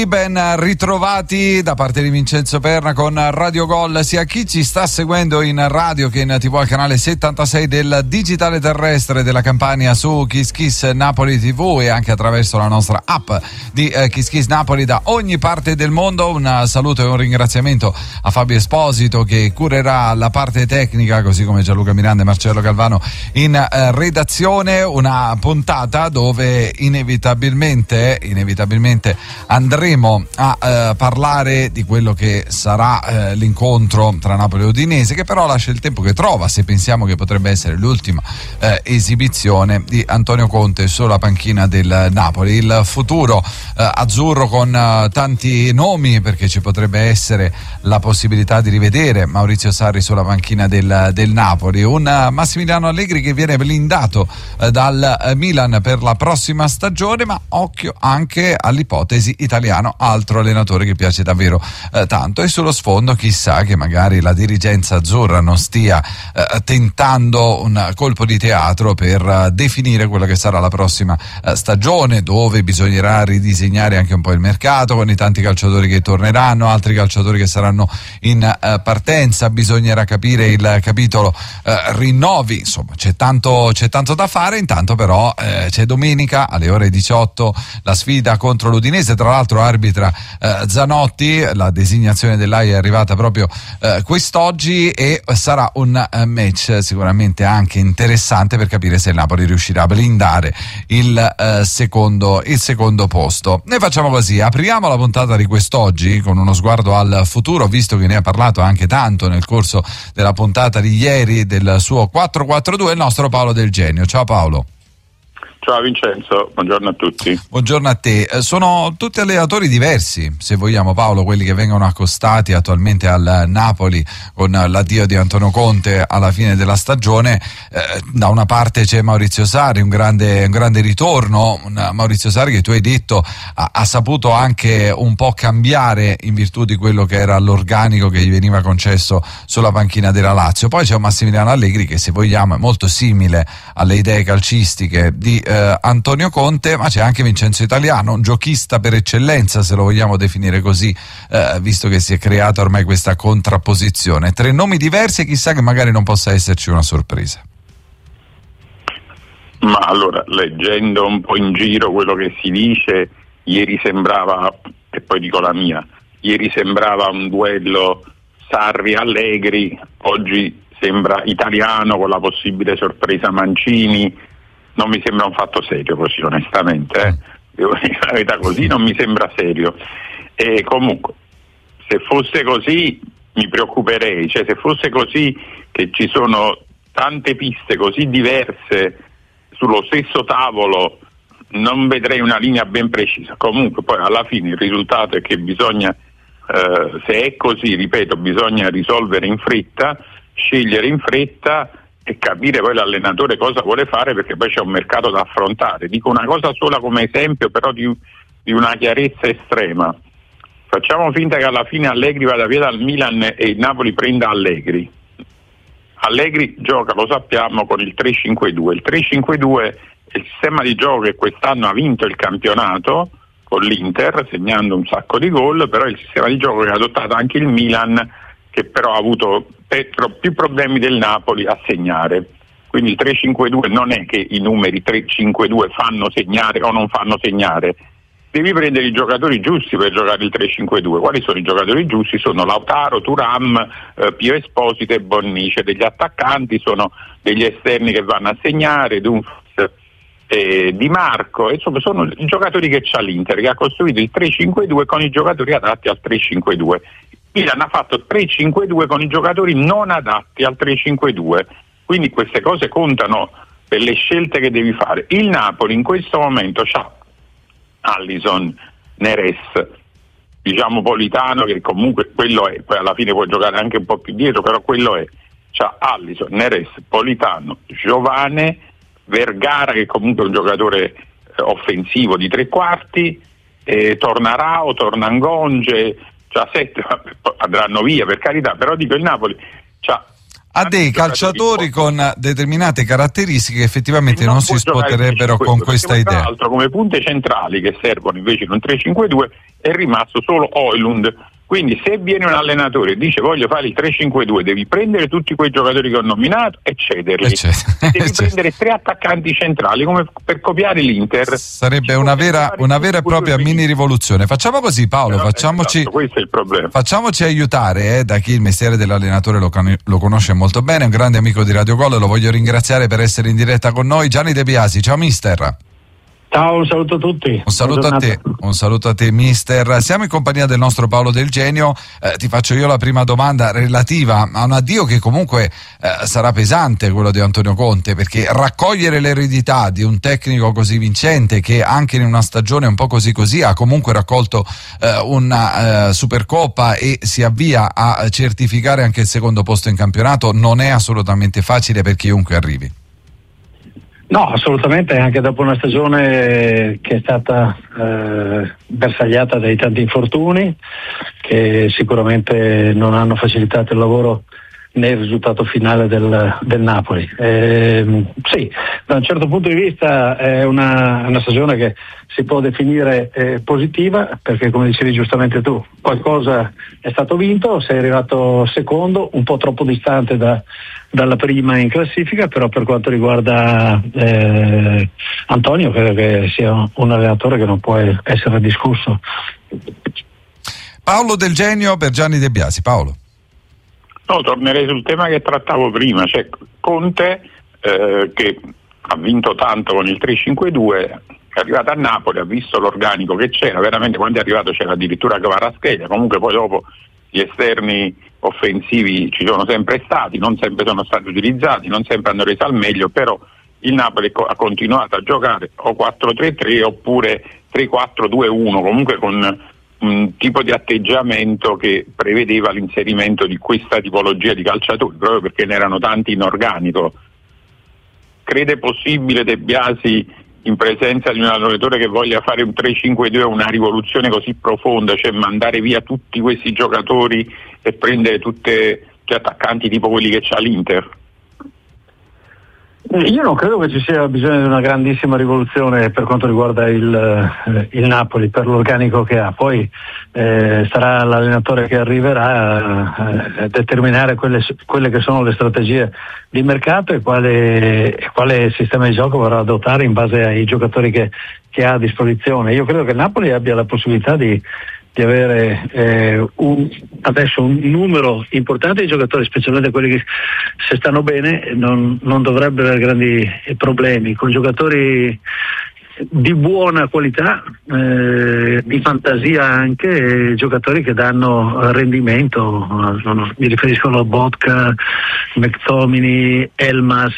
Ben ritrovati da parte di Vincenzo Perna con Radio Gol, sia chi ci sta seguendo in radio che in TV al canale 76 del digitale terrestre della Campania su Kiss Kiss Napoli TV e anche attraverso la nostra app di Kiss Kiss Napoli da ogni parte del mondo. Un saluto e un ringraziamento a Fabio Esposito che curerà la parte tecnica, così come Gianluca Miranda e Marcello Galvano in redazione. Una puntata dove inevitabilmente andremo a parlare di quello che sarà l'incontro tra Napoli e Udinese, che però lascia il tempo che trova, se pensiamo che potrebbe essere l'ultima esibizione di Antonio Conte sulla panchina del Napoli. Il futuro azzurro con tanti nomi, perché ci potrebbe essere la possibilità di rivedere Maurizio Sarri sulla panchina del Napoli, un Massimiliano Allegri che viene blindato dal Milan per la prossima stagione, ma occhio anche all'ipotesi italiana, altro allenatore che piace davvero tanto, e sullo sfondo chissà che magari la dirigenza azzurra non stia tentando un colpo di teatro per definire quella che sarà la prossima stagione, dove bisognerà ridisegnare anche un po' il mercato con i tanti calciatori che torneranno, altri calciatori che saranno in partenza, bisognerà capire il capitolo rinnovi, insomma c'è tanto da fare. Intanto però c'è domenica alle ore 18 la sfida contro l'Udinese, tra l'altro arbitra Zanotti, la designazione dell'AI è arrivata proprio quest'oggi e sarà un match sicuramente anche interessante per capire se il Napoli riuscirà a blindare il secondo posto. Noi facciamo così, apriamo la puntata di quest'oggi con uno sguardo al futuro, visto che ne ha parlato anche tanto nel corso della puntata di ieri del suo 4-4-2 il nostro Paolo Del Genio. Ciao Paolo. Ciao Vincenzo, buongiorno a tutti. Buongiorno a te. Sono tutti allenatori diversi, se vogliamo Paolo, quelli che vengono accostati attualmente al Napoli con l'addio di Antonio Conte alla fine della stagione. Da una parte c'è Maurizio Sarri, un grande ritorno, Maurizio Sarri che tu hai detto ha saputo anche un po' cambiare in virtù di quello che era l'organico che gli veniva concesso sulla panchina della Lazio. Poi c'è un Massimiliano Allegri che, se vogliamo, è molto simile alle idee calcistiche di Antonio Conte, ma c'è anche Vincenzo Italiano, un giochista per eccellenza, se lo vogliamo definire così, visto che si è creata ormai questa contrapposizione. Tre nomi diversi e chissà che magari non possa esserci una sorpresa. Ma allora, leggendo un po' in giro quello che si dice, ieri sembrava, e poi dico la mia, ieri sembrava un duello Sarri-Allegri, oggi sembra Italiano con la possibile sorpresa Mancini. Non mi sembra un fatto serio così, onestamente, devo dire la verità, così non mi sembra serio. E comunque, se fosse così mi preoccuperei, cioè se fosse così che ci sono tante piste così diverse sullo stesso tavolo, non vedrei una linea ben precisa. Comunque poi alla fine il risultato è che bisogna, se è così, ripeto, bisogna risolvere in fretta, scegliere in fretta e capire poi l'allenatore cosa vuole fare, perché poi c'è un mercato da affrontare. Dico una cosa sola come esempio, però di una chiarezza estrema. Facciamo finta che alla fine Allegri vada via dal Milan e il Napoli prenda Allegri. Allegri gioca, lo sappiamo, con il 3-5-2. Il 3-5-2 è il sistema di gioco che quest'anno ha vinto il campionato con l'Inter, segnando un sacco di gol, però è il sistema di gioco che ha adottato anche il Milan, che però ha avuto più problemi del Napoli a segnare. Quindi il 3-5-2 non è che i numeri 3-5-2 fanno segnare o non fanno segnare, devi prendere i giocatori giusti per giocare il 3-5-2. Quali sono i giocatori giusti? Sono Lautaro, Thuram, Pio Esposito e Bonnice. Degli attaccanti sono degli esterni che vanno a segnare, Dumfries, Di Marco, insomma sono i giocatori che c'ha l'Inter, che ha costruito il 3-5-2 con i giocatori adatti al 3-5-2. Milan ha fatto 3-5-2 con i giocatori non adatti al 3-5-2, quindi queste cose contano per le scelte che devi fare. Il Napoli in questo momento c'ha Alisson, Neres, diciamo Politano, che comunque quello è, poi alla fine può giocare anche un po' più dietro, però quello è. C'ha Alisson, Neres, Politano, Giovane, Vergara, che comunque è un giocatore offensivo di tre quarti, torna Rao, torna Ngonge, c'ha 7, andranno via per carità, però dico il Napoli c'ha a dei calciatori con determinate caratteristiche che effettivamente non si sposerebbero con questa idea. Tra l'altro, come punte centrali che servono invece in un 3-5-2 è rimasto solo Højlund. Quindi se viene un allenatore e dice voglio fare il 3-5-2, devi prendere tutti quei giocatori che ho nominato e cederli. Devi prendere 3 attaccanti centrali come per copiare l'Inter. Sarebbe una vera e propria mini rivoluzione. Facciamo così, Paolo, esatto, questo è il problema. Facciamoci aiutare da chi il mestiere dell'allenatore lo conosce molto bene, un grande amico di Radio Gol, lo voglio ringraziare per essere in diretta con noi, Gianni De Biasi. Ciao mister. Ciao, un saluto a tutti. Un saluto a te mister. Siamo in compagnia del nostro Paolo Del Genio. Ti faccio io la prima domanda relativa a un addio che comunque sarà pesante, quello di Antonio Conte, perché raccogliere l'eredità di un tecnico così vincente che anche in una stagione un po' così ha comunque raccolto una Supercoppa e si avvia a certificare anche il secondo posto in campionato non è assolutamente facile per chiunque arrivi. No, assolutamente, anche dopo una stagione che è stata bersagliata dai tanti infortuni che sicuramente non hanno facilitato il lavoro né il risultato finale del Napoli. Sì, da un certo punto di vista è una stagione che si può definire positiva, perché come dicevi giustamente tu, qualcosa è stato vinto, sei arrivato secondo, un po' troppo distante dalla prima in classifica, però per quanto riguarda Antonio credo che sia un allenatore che non può essere discusso. Paolo Del Genio per Gianni De Biasi. Paolo. No, tornerei sul tema che trattavo prima, cioè Conte che ha vinto tanto con il 3-5-2, è arrivato a Napoli, ha visto l'organico che c'era, veramente quando è arrivato c'era addirittura Kvaratskhelia, comunque poi dopo gli esterni offensivi ci sono sempre stati, non sempre sono stati utilizzati, non sempre hanno reso al meglio, però il Napoli ha continuato a giocare o 4-3-3 oppure 3-4-2-1, comunque con un tipo di atteggiamento che prevedeva l'inserimento di questa tipologia di calciatori, proprio perché ne erano tanti in organico. Crede possibile De Biasi, in presenza di un allenatore che voglia fare un 3-5-2, una rivoluzione così profonda, cioè mandare via tutti questi giocatori e prendere tutti gli attaccanti tipo quelli che c'ha l'Inter? Io non credo che ci sia bisogno di una grandissima rivoluzione per quanto riguarda il Napoli, per l'organico che ha. Poi sarà l'allenatore che arriverà a determinare quelle che sono le strategie di mercato e quale sistema di gioco vorrà adottare in base ai giocatori che ha a disposizione. Io credo che il Napoli abbia la possibilità di avere adesso un numero importante di giocatori, specialmente quelli che se stanno bene non dovrebbero avere grandi problemi, con giocatori di buona qualità, di fantasia anche, giocatori che danno rendimento. Mi riferisco a Botka, McTominay, Elmas,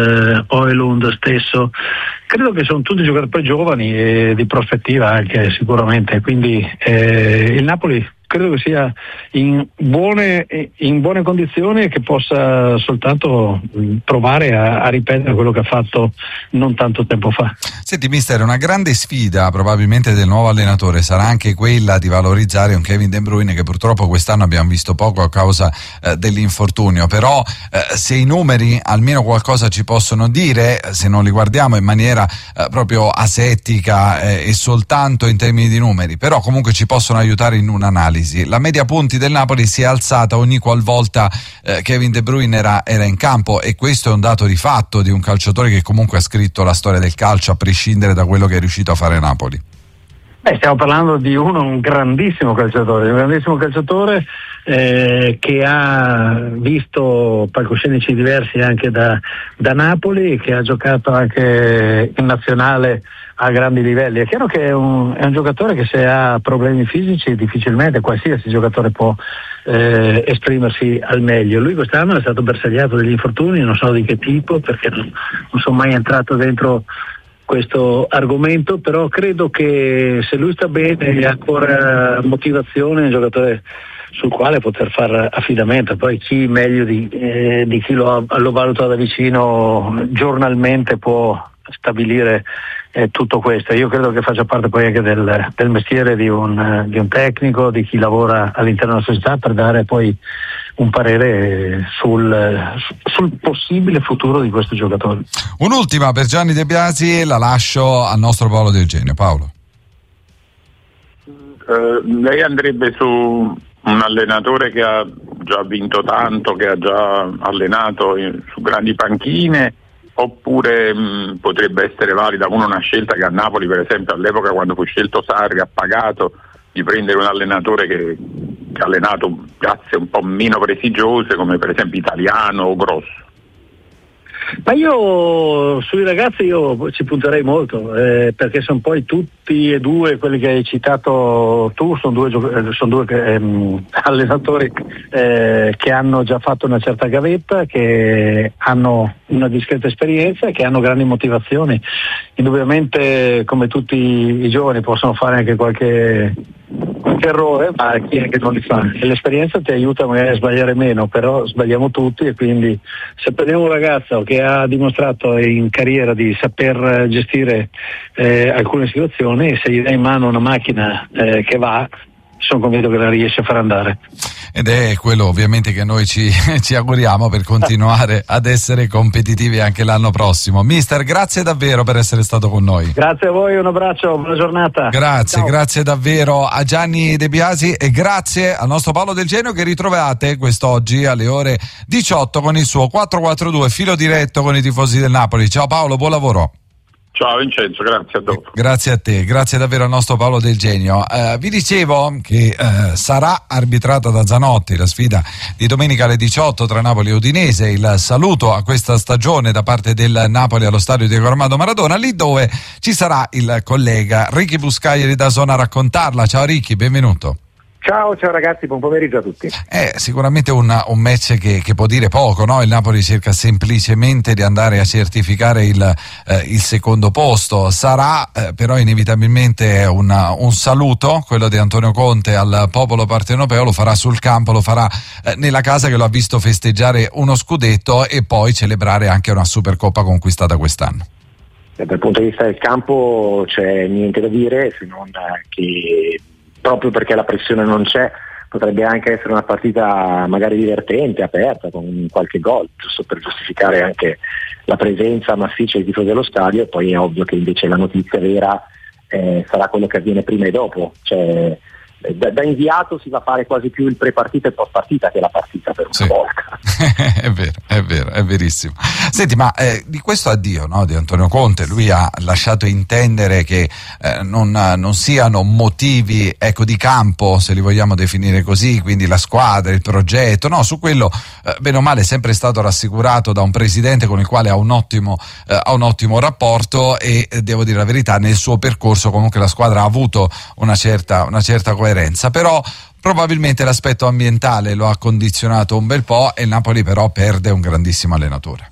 Højlund stesso. Credo che sono tutti giocatori giovani e di prospettiva anche sicuramente, quindi il Napoli credo che sia in buone condizioni e che possa soltanto provare a ripetere quello che ha fatto non tanto tempo fa. Senti mister, una grande sfida probabilmente del nuovo allenatore sarà anche quella di valorizzare un Kevin De Bruyne che purtroppo quest'anno abbiamo visto poco a causa dell'infortunio, però se i numeri almeno qualcosa ci possono dire, se non li guardiamo in maniera proprio asettica e soltanto in termini di numeri, però comunque ci possono aiutare in un'analisi. La media punti del Napoli si è alzata ogni qualvolta Kevin De Bruyne era in campo, e questo è un dato di fatto di un calciatore che comunque ha scritto la storia del calcio a prescindere da quello che è riuscito a fare Napoli. Stiamo parlando di un grandissimo calciatore che ha visto palcoscenici diversi anche da Napoli, che ha giocato anche in nazionale a grandi livelli. È chiaro che è un giocatore che se ha problemi fisici difficilmente qualsiasi giocatore può esprimersi al meglio. Lui quest'anno è stato bersagliato degli infortuni, non so di che tipo, perché non sono mai entrato dentro questo argomento, però credo che se lui sta bene e ha ancora motivazione è un giocatore sul quale poter fare affidamento. Poi chi meglio di chi lo valuta da vicino giornalmente può stabilire tutto questo. Io credo che faccia parte poi anche del mestiere di un tecnico, di chi lavora all'interno della società, per dare poi un parere sul possibile futuro di questo giocatore. Un'ultima per Gianni De Biasi, la lascio al nostro Paolo Del Genio. Paolo. Lei andrebbe su un allenatore che ha già vinto tanto, che ha già allenato su grandi panchine, oppure potrebbe essere valida una scelta che a Napoli, per esempio, all'epoca quando fu scelto Sarri, ha pagato di prendere un allenatore che ha allenato piazze un po' meno prestigiose, come per esempio Italiano o Grosso? Ma io sui ragazzi ci punterei molto, perché sono poi tutti e due quelli che hai citato tu, sono due allenatori che hanno già fatto una certa gavetta, che hanno una discreta esperienza e che hanno grandi motivazioni. Indubbiamente, come tutti i giovani, possono fare anche qualche errore, ma chi è che non li fa? E l'esperienza ti aiuta magari a sbagliare meno, però sbagliamo tutti, e quindi se prendiamo un ragazzo che ha dimostrato in carriera di saper gestire alcune situazioni, se gli dai in mano una macchina che va, sono convinto che la riesce a far andare. Ed è quello ovviamente che noi ci auguriamo per continuare ad essere competitivi anche l'anno prossimo. Mister, grazie davvero per essere stato con noi. Grazie a voi, un abbraccio, buona giornata. Grazie, ciao. Grazie davvero a Gianni De Biasi e grazie al nostro Paolo Del Genio, che ritrovate quest'oggi alle ore 18 con il suo 442 filo diretto con i tifosi del Napoli. Ciao Paolo, buon lavoro. Ciao Vincenzo, grazie, a dopo. Grazie a te, grazie davvero al nostro Paolo Del Genio. Vi dicevo che sarà arbitrata da Zanotti la sfida di domenica alle 18 tra Napoli e Udinese, il saluto a questa stagione da parte del Napoli allo stadio Diego Armando Maradona, lì dove ci sarà il collega Ricky Buscaglia di DAZN a raccontarla. Ciao Ricky, benvenuto. Ciao ragazzi, buon pomeriggio a tutti. È sicuramente un match che può dire poco, no? Il Napoli cerca semplicemente di andare a certificare il secondo posto. Sarà però inevitabilmente un saluto, quello di Antonio Conte, al popolo partenopeo. Lo farà sul campo, lo farà nella casa che lo ha visto festeggiare uno scudetto e poi celebrare anche una Supercoppa conquistata quest'anno. Dal punto di vista del campo c'è niente da dire, se non che proprio perché la pressione non c'è, potrebbe anche essere una partita magari divertente, aperta, con qualche gol, giusto per giustificare anche la presenza massiccia dei tifosi dello stadio. Poi è ovvio che invece la notizia vera sarà quello che avviene prima e dopo, cioè da inviato si va a fare quasi più il pre-partita e post-partita che la partita, per una volta. È vero, è verissimo. Senti, ma di questo addio, no, di Antonio Conte, lui ha lasciato intendere che non siano motivi, ecco, di campo, se li vogliamo definire così, quindi la squadra, il progetto, no, su quello bene o male è sempre stato rassicurato da un presidente con il quale ha un ottimo rapporto, e devo dire la verità, nel suo percorso comunque la squadra ha avuto una certa coerenza, però probabilmente l'aspetto ambientale lo ha condizionato un bel po', e il Napoli però perde un grandissimo allenatore.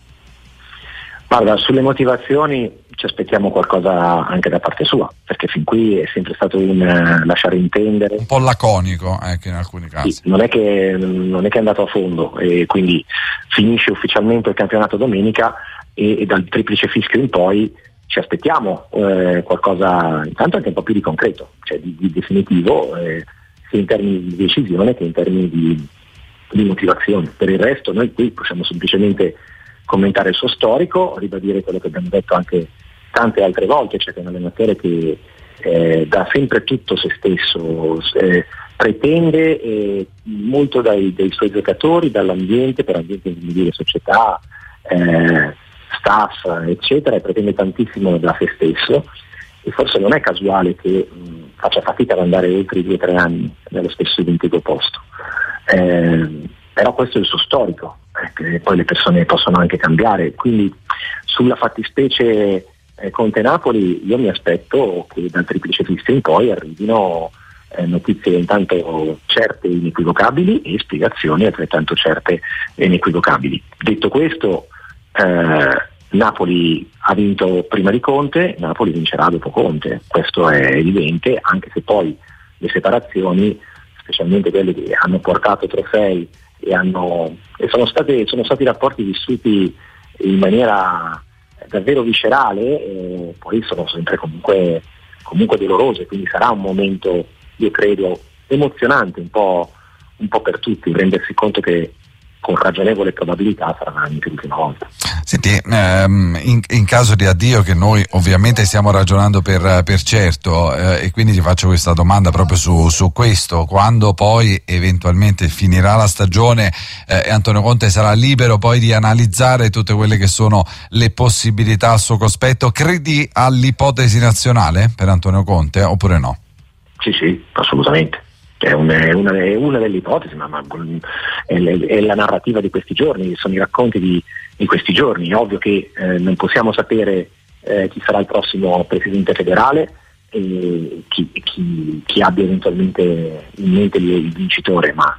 Guarda, sulle motivazioni ci aspettiamo qualcosa anche da parte sua, perché fin qui è sempre stato un lasciare intendere, un po' laconico in alcuni casi. Sì, non è che è andato a fondo, e quindi finisce ufficialmente il campionato domenica, e dal triplice fischio in poi ci aspettiamo qualcosa intanto anche un po' più di concreto, cioè di definitivo, sia in termini di decisione che in termini di motivazione. Per il resto noi qui possiamo semplicemente commentare il suo storico, ribadire quello che abbiamo detto anche tante altre volte, cioè che è un allenatore che dà sempre tutto se stesso, pretende molto dai suoi giocatori, dall'ambiente, per ambiente di società, staff, eccetera, e pretende tantissimo da se stesso, e forse non è casuale che faccia fatica ad andare oltre i 2 o 3 anni nello stesso identico posto, però questo è il suo storico, che poi le persone possono anche cambiare. Quindi sulla fattispecie Conte-Napoli io mi aspetto che dal triplice fischio in poi arrivino notizie intanto certe e inequivocabili, e spiegazioni altrettanto certe e inequivocabili. Detto questo, Napoli ha vinto prima di Conte, Napoli vincerà dopo Conte, questo è evidente, anche se poi le separazioni, specialmente quelle che hanno portato trofei e sono stati rapporti vissuti in maniera davvero viscerale, poi sono sempre comunque dolorose, quindi sarà un momento, io credo, emozionante, un po' un po' per tutti, rendersi conto che con ragionevole probabilità sarà veramente l'ultima volta. Senti, in caso di addio, che noi ovviamente stiamo ragionando per certo, e quindi ti faccio questa domanda proprio su questo: quando poi eventualmente finirà la stagione e Antonio Conte sarà libero poi di analizzare tutte quelle che sono le possibilità al suo cospetto, credi all'ipotesi nazionale per Antonio Conte oppure no? Sì, assolutamente. È una delle ipotesi, ma è la narrativa di questi giorni, sono i racconti di questi giorni. È ovvio che non possiamo sapere chi sarà il prossimo presidente federale e chi abbia eventualmente in mente il vincitore, ma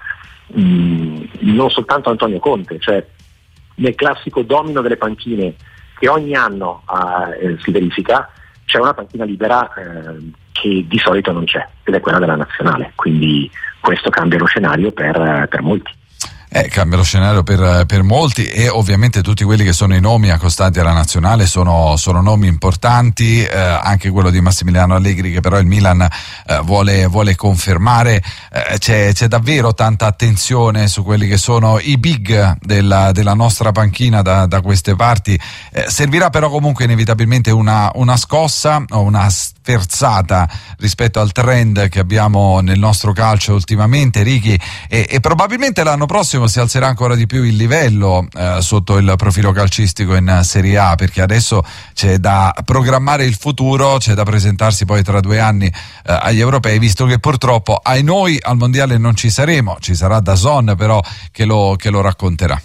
non soltanto Antonio Conte, cioè nel classico domino delle panchine che ogni anno si verifica, c'è una panchina libera che di solito non c'è, ed è quella della nazionale, quindi questo cambia lo scenario per molti. Cambia lo scenario per molti, e ovviamente tutti quelli che sono i nomi accostanti alla nazionale sono nomi importanti, anche quello di Massimiliano Allegri, che però il Milan vuole confermare. C'è davvero tanta attenzione su quelli che sono i big della nostra panchina da queste parti. Servirà però comunque inevitabilmente una scossa o una sferzata rispetto al trend che abbiamo nel nostro calcio ultimamente, Ricky, e probabilmente l'anno prossimo si alzerà ancora di più il livello sotto il profilo calcistico in Serie A, perché adesso c'è da programmare il futuro, c'è da presentarsi poi tra 2 anni agli europei, visto che purtroppo ai noi al mondiale non ci saremo, ci sarà DAZN però che lo racconterà.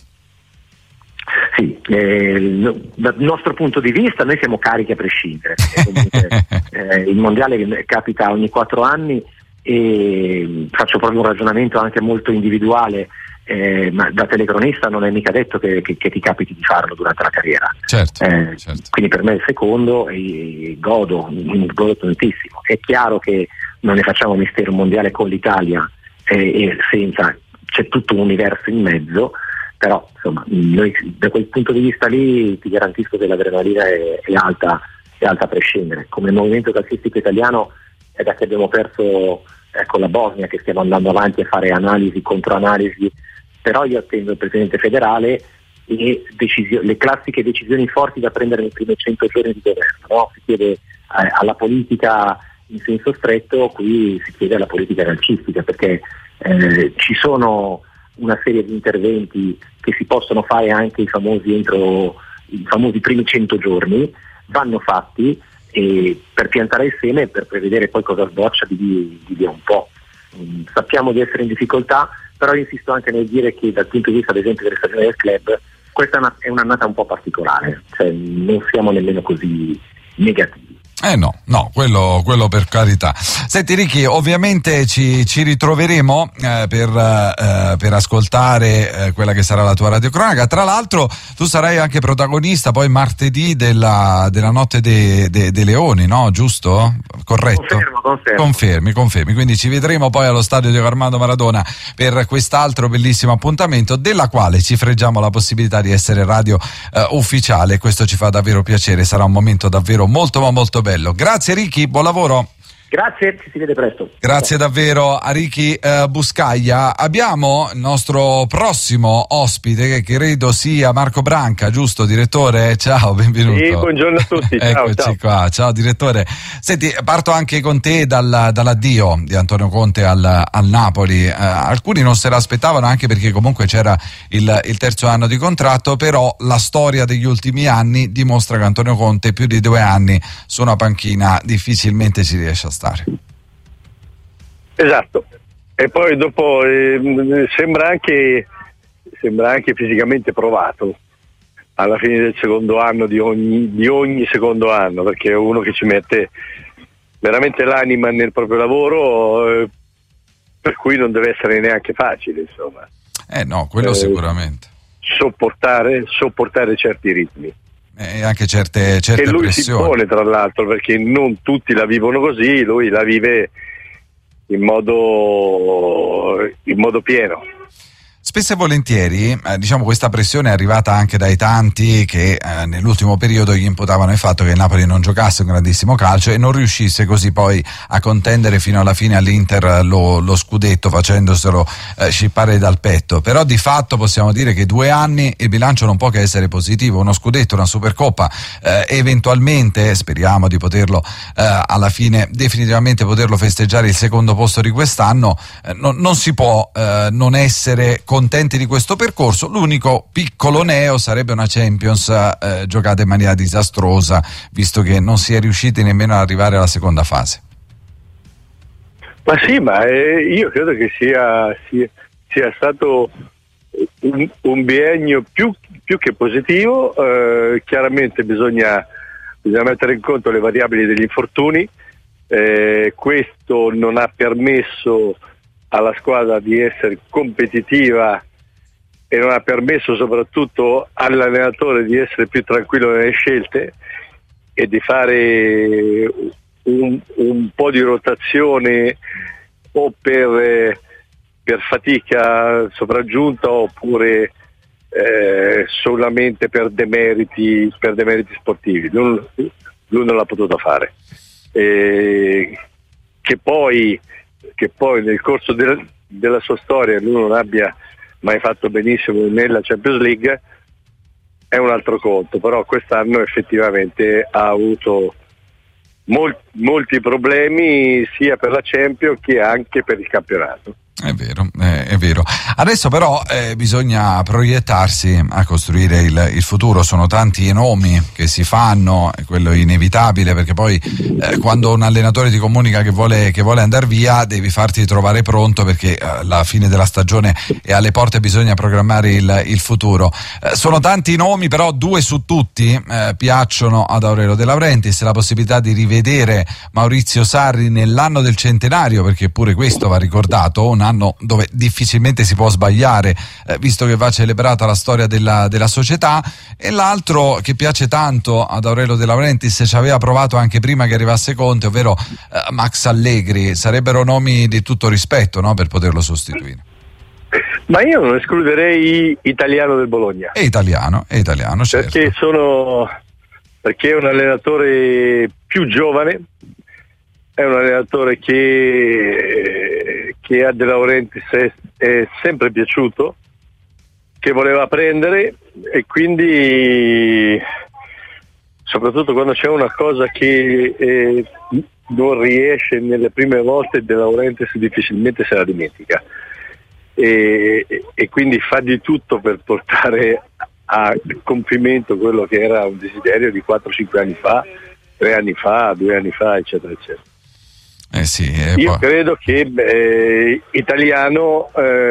Sì, dal nostro punto di vista noi siamo carichi a prescindere, comunque, il mondiale capita ogni 4 anni e faccio proprio un ragionamento anche molto individuale. Ma da telecronista non è mica detto che ti capiti di farlo durante la carriera. Certo. Quindi per me è il secondo e godo tantissimo. È chiaro che non ne facciamo mistero mondiale con l'Italia e senza, c'è tutto un universo in mezzo, però insomma noi da quel punto di vista lì ti garantisco che l'adrenalina è alta a prescindere. Come movimento calcistico italiano è da che abbiamo perso con la Bosnia che stiamo andando avanti a fare analisi, controanalisi, però io attendo il presidente federale e le classiche decisioni forti da prendere nei primi 100 giorni di governo, no? Si chiede alla politica in senso stretto, qui si chiede alla politica calcistica, perché ci sono una serie di interventi che si possono fare anche i famosi primi 100 giorni, vanno fatti per piantare il seme e per prevedere poi cosa sboccia di lì a un po'. Sappiamo di essere in difficoltà, però insisto anche nel dire che dal punto di vista ad esempio delle stagioni del club questa è un'annata un po' particolare, cioè non siamo nemmeno così negativi. No, quello per carità. Senti Ricky, ovviamente ci ritroveremo per ascoltare quella che sarà la tua radiocronaca. Tra l'altro tu sarai anche protagonista poi martedì della Notte dei Leoni, no? Giusto? Corretto? Confermo. Confermi. Quindi ci vedremo poi allo stadio di Armando Maradona per quest'altro bellissimo appuntamento, della quale ci freggiamo la possibilità di essere radio ufficiale. Questo ci fa davvero piacere, sarà un momento davvero molto ma molto bello. Grazie Ricky, buon lavoro. Grazie, ci si vede presto. Grazie davvero a Ricky Buscaglia. Abbiamo il nostro prossimo ospite, che credo sia Marco Branca, giusto direttore? Ciao, benvenuto. Sì, buongiorno a tutti. Eccoci qua, ciao direttore. Senti, parto anche con te dall'addio di Antonio Conte al Napoli. Alcuni non se l'aspettavano, anche perché comunque c'era il terzo anno di contratto, però la storia degli ultimi anni dimostra che Antonio Conte più di 2 anni su una panchina difficilmente ci riesce a stare. Esatto, e poi dopo sembra anche fisicamente provato alla fine del secondo anno di ogni secondo anno, perché è uno che ci mette veramente l'anima nel proprio lavoro, per cui non deve essere neanche facile, insomma. No, quello sicuramente. Sopportare certi ritmi. E anche certe e lui pressioni. Si pone, tra l'altro, perché non tutti la vivono così, lui la vive in modo pieno. spesso e volentieri diciamo questa pressione è arrivata anche dai tanti che nell'ultimo periodo gli imputavano il fatto che il Napoli non giocasse un grandissimo calcio e non riuscisse così poi a contendere fino alla fine all'Inter lo scudetto, facendoselo scippare dal petto. Però di fatto possiamo dire che 2 anni il bilancio non può che essere positivo, uno scudetto, una Supercoppa, eventualmente speriamo di poterlo alla fine definitivamente poterlo festeggiare il secondo posto di quest'anno. Non si può non essere contenti di questo percorso. L'unico piccolo neo sarebbe una Champions giocata in maniera disastrosa, visto che non si è riusciti nemmeno ad arrivare alla seconda fase. Ma sì, ma io credo che sia stato un biennio più che positivo. Chiaramente bisogna mettere in conto le variabili degli infortuni. Questo non ha permesso alla squadra di essere competitiva e non ha permesso soprattutto all'allenatore di essere più tranquillo nelle scelte e di fare un po' di rotazione o per fatica sopraggiunta oppure solamente per demeriti sportivi. Lui non l'ha potuto fare. Che poi nel corso della sua storia lui non abbia mai fatto benissimo nella Champions League è un altro conto, però quest'anno effettivamente ha avuto molti problemi sia per la Champions che anche per il campionato. È vero. Adesso però bisogna proiettarsi a costruire il futuro. Sono tanti i nomi che si fanno, è quello inevitabile, perché poi quando un allenatore ti comunica che vuole andare via devi farti trovare pronto, perché la fine della stagione è alle porte, bisogna programmare il futuro. Sono tanti i nomi, però 2 su tutti piacciono ad Aurelio De Laurentiis: la possibilità di rivedere Maurizio Sarri nell'anno del centenario, perché pure questo va ricordato, un anno dove difficilmente si può sbagliare, visto che va celebrata la storia della società. E l'altro che piace tanto ad Aurelio De Laurentiis, ci aveva provato anche prima che arrivasse Conte, ovvero Max Allegri. Sarebbero nomi di tutto rispetto, no, per poterlo sostituire. Ma io non escluderei Italiano del Bologna. È italiano, certo. Perché è un allenatore più giovane, è un allenatore che a De Laurentiis è sempre piaciuto, che voleva prendere, e quindi soprattutto quando c'è una cosa che non riesce nelle prime volte, De Laurentiis difficilmente se la dimentica, e quindi fa di tutto per portare a compimento quello che era un desiderio di 4-5 anni fa, 3 anni fa, 2 anni fa, eccetera eccetera. Io credo che Italiano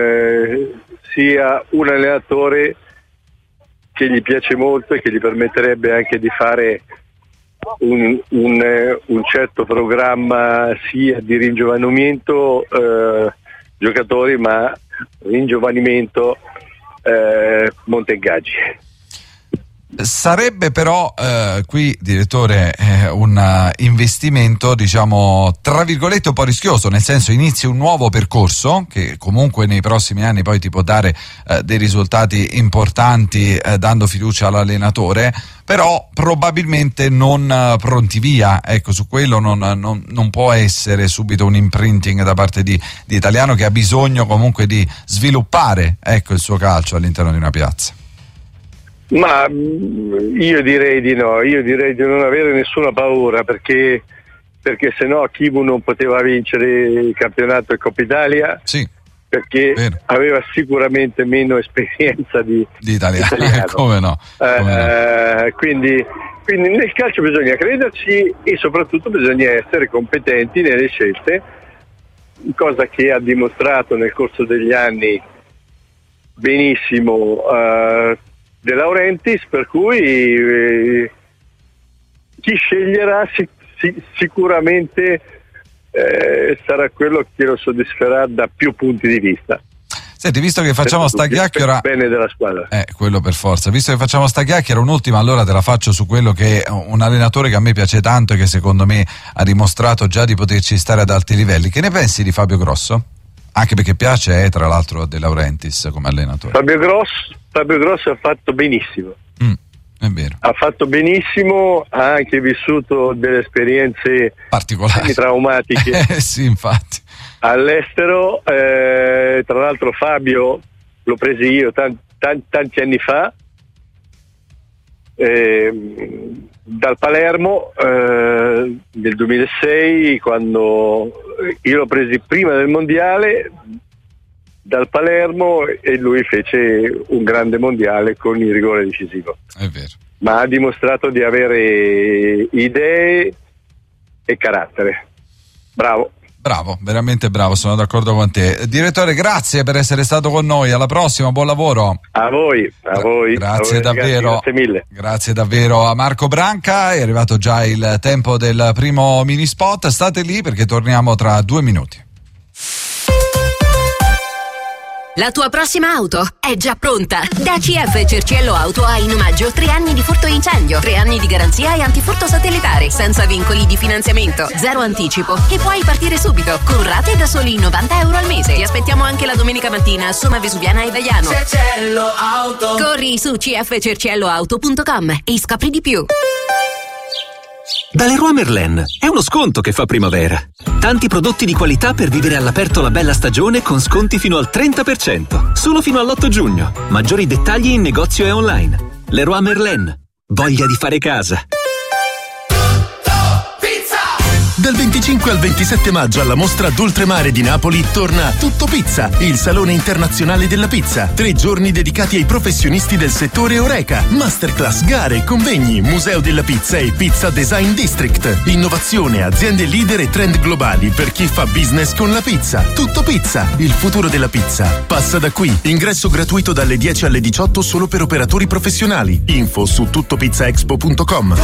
sia un allenatore che gli piace molto e che gli permetterebbe anche di fare un certo programma sia di ringiovanimento giocatori, ma ringiovanimento Montegaggi. Sarebbe però qui, direttore, un investimento, diciamo, tra virgolette un po' rischioso, nel senso inizi un nuovo percorso che comunque nei prossimi anni poi ti può dare dei risultati importanti, dando fiducia all'allenatore, però probabilmente non pronti via. Ecco, su quello non può essere subito un imprinting da parte di Italiano, che ha bisogno comunque di sviluppare, ecco, il suo calcio all'interno di una piazza. Ma io direi di no, io direi di non avere nessuna paura, perché se no Chivu non poteva vincere il campionato e Coppa Italia, sì, perché aveva sicuramente meno esperienza di italiano. Come no? Quindi nel calcio bisogna crederci e soprattutto bisogna essere competenti nelle scelte, cosa che ha dimostrato nel corso degli anni benissimo De Laurentiis, per cui chi sceglierà sicuramente sarà quello che lo soddisferà da più punti di vista. Senti, visto che facciamo sta chiacchiera, bene della squadra, quello per forza. Visto che facciamo sta chiacchiera, un'ultima allora te la faccio su quello che è un allenatore che a me piace tanto e che secondo me ha dimostrato già di poterci stare ad alti livelli. Che ne pensi di Fabio Grosso? Anche perché piace tra l'altro De Laurentiis come allenatore. Fabio Grosso ha fatto benissimo. È vero. Ha fatto benissimo, ha anche vissuto delle esperienze particolari, traumatiche. Sì, infatti. All'estero, tra l'altro Fabio l'ho preso io tanti anni fa, dal Palermo nel 2006, quando io l'ho preso prima del mondiale dal Palermo e lui fece un grande mondiale con il rigore decisivo. È vero. Ma ha dimostrato di avere idee e carattere. Bravo, veramente bravo, sono d'accordo con te. Direttore, grazie per essere stato con noi, alla prossima, buon lavoro. A voi. Grazie davvero. Ragazzi, grazie mille. Grazie davvero a Marco Branca, è arrivato già il tempo del primo mini spot, state lì perché torniamo tra 2 minuti. La tua prossima auto è già pronta. Da CF Cerciello Auto hai in omaggio 3 anni di furto incendio, 3 anni di garanzia e antifurto satellitare, senza vincoli di finanziamento, 0 anticipo e puoi partire subito con rate da soli €90 al mese. Ti aspettiamo anche la domenica mattina a Somma Vesuviana e Vaiano. Cerciello Auto. Corri su cfcercielloauto.com e scopri di più. Da Leroy Merlin è uno sconto che fa primavera. Tanti prodotti di qualità per vivere all'aperto la bella stagione con sconti fino al 30%. Solo fino all'8 giugno. Maggiori dettagli in negozio e online. Leroy Merlin. Voglia di fare casa. Dal 25 al 27 maggio alla mostra d'Oltremare di Napoli torna Tutto Pizza, il salone internazionale della pizza. 3 giorni dedicati ai professionisti del settore Horeca. Masterclass, gare, convegni, museo della pizza e Pizza Design District. Innovazione, aziende leader e trend globali per chi fa business con la pizza. Tutto Pizza, il futuro della pizza. Passa da qui. Ingresso gratuito dalle 10 alle 18 solo per operatori professionali. Info su tuttopizzaexpo.com.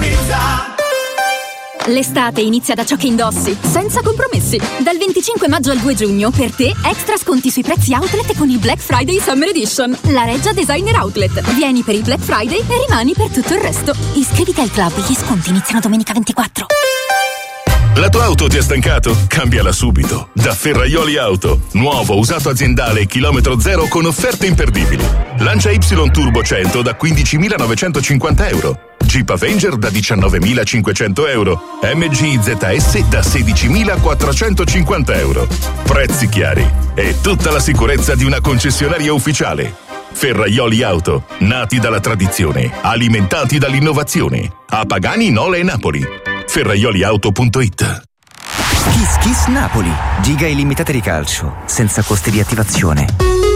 L'estate inizia da ciò che indossi, senza compromessi. Dal 25 maggio al 2 giugno, per te, extra sconti sui prezzi outlet con il Black Friday Summer Edition. La Reggia Designer Outlet. Vieni per il Black Friday e rimani per tutto il resto. Iscriviti al club, gli sconti iniziano domenica 24. La tua auto ti ha stancato? Cambiala subito. Da Ferraioli Auto. Nuovo, usato aziendale, chilometro zero con offerte imperdibili. Lancia Y Turbo 100 da €15.950. Jeep Avenger da €19.500. MG ZS da €16.450. Prezzi chiari e tutta la sicurezza di una concessionaria ufficiale. Ferraioli Auto, nati dalla tradizione, alimentati dall'innovazione. A Pagani, Nola e Napoli. Ferraioliauto.it. Kiss Kiss Napoli. Giga illimitate di calcio, senza costi di attivazione.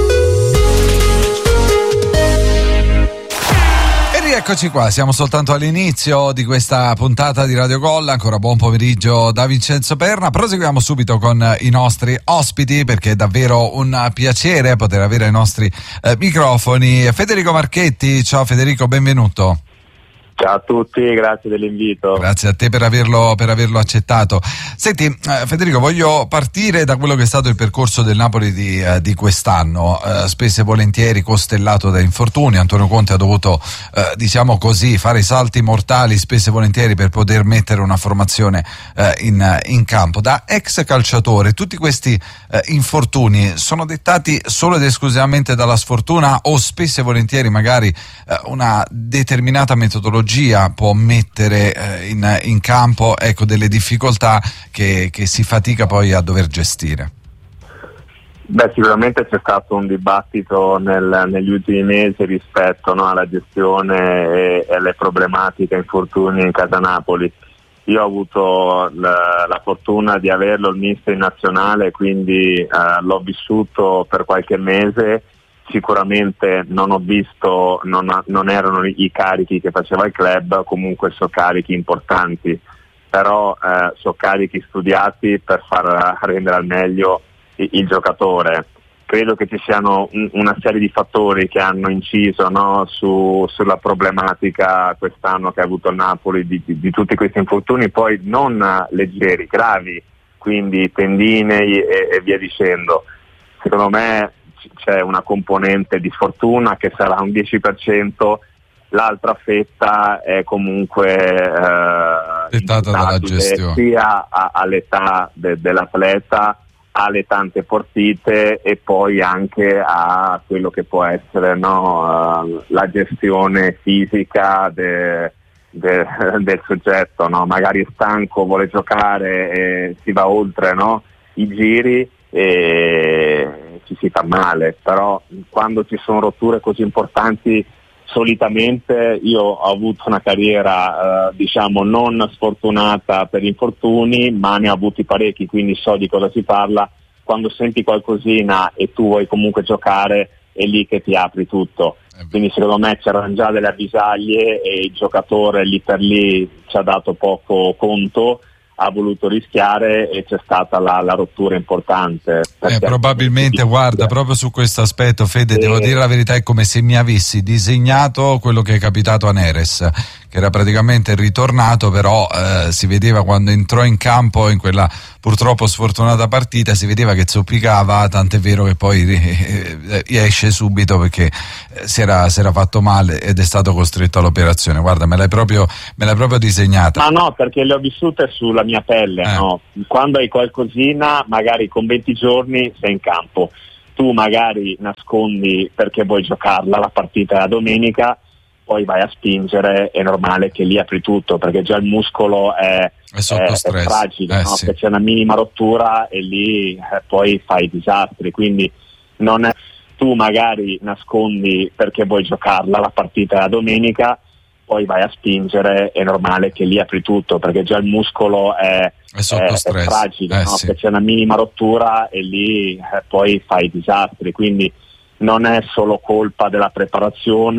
Eccoci qua, siamo soltanto all'inizio di questa puntata di Radio Gol. Ancora buon pomeriggio da Vincenzo Perna. Proseguiamo subito con i nostri ospiti, perché è davvero un piacere poter avere ai nostri microfoni Federico Marchetti. Ciao Federico, benvenuto. Ciao a tutti, grazie dell'invito. Grazie a te per averlo accettato. Senti Federico, voglio partire da quello che è stato il percorso del Napoli di quest'anno, spesso e volentieri costellato da infortuni. Antonio Conte ha dovuto diciamo così fare i salti mortali spesso e volentieri per poter mettere una formazione in campo. Da ex calciatore, tutti questi infortuni sono dettati solo ed esclusivamente dalla sfortuna, o spesso e volentieri magari una determinata metodologia può mettere in campo delle difficoltà che si fatica poi a dover gestire? Beh, sicuramente c'è stato un dibattito negli ultimi mesi rispetto alla gestione e alle problematiche infortuni in casa Napoli. Io ho avuto la fortuna di averlo il mister in nazionale, quindi l'ho vissuto per qualche mese. Sicuramente non ho visto, non erano i carichi che faceva il club, comunque so carichi importanti, però so carichi studiati per far rendere al meglio il giocatore. Credo che ci siano una serie di fattori che hanno inciso sulla problematica quest'anno che ha avuto il Napoli di tutti questi infortuni, poi non leggeri, gravi, quindi tendinei e via dicendo. Secondo me c'è una componente di sfortuna che sarà un 10%, l'altra fetta è comunque dettata dalla gestione, sia all'età dell'atleta, alle tante partite e poi anche a quello che può essere, no, la gestione fisica del soggetto, no? Magari è stanco, vuole giocare e si va oltre, no? I giri e ci si fa male, però quando ci sono rotture così importanti solitamente io ho avuto una carriera diciamo non sfortunata per infortuni, ma ne ho avuti parecchi, quindi so di cosa si parla. Quando senti qualcosina e tu vuoi comunque giocare è lì che ti apri tutto, quindi secondo me c'erano già delle avvisaglie e il giocatore lì per lì ci ha dato poco conto, ha voluto rischiare e c'è stata la rottura importante. Probabilmente, guarda, proprio su questo aspetto, Fede, devo dire la verità, è come se mi avessi disegnato quello che è capitato a Neres, che era praticamente ritornato, però si vedeva quando entrò in campo in quella purtroppo sfortunata partita, si vedeva che zoppicava, tant'è vero che poi esce subito perché si era fatto male ed è stato costretto all'operazione. Guarda, me l'hai proprio disegnata. Ma no, perché le ho vissute sulla mia pelle, no? Quando hai qualcosina, magari con 20 giorni sei in campo, tu magari nascondi perché vuoi giocarla la partita la domenica, poi vai a spingere, è normale che lì apri tutto, perché già il muscolo è fragile, no? Sì. Che c'è una minima rottura e lì poi fai disastri, quindi non è, tu magari nascondi perché vuoi giocarla la partita la domenica, poi vai a spingere, è normale che lì apri tutto, perché già il muscolo è fragile, no? Sì. Che c'è una minima rottura e lì poi fai disastri, quindi non è solo colpa della preparazione